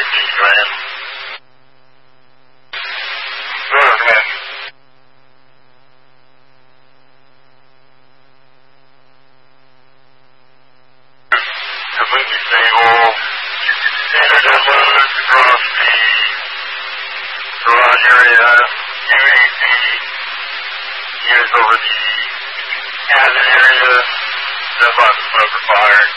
Graham. Good, man. Completely stable. Standard loads across the garage area. UAC. Units over the cabin area. Step on smoke or fire.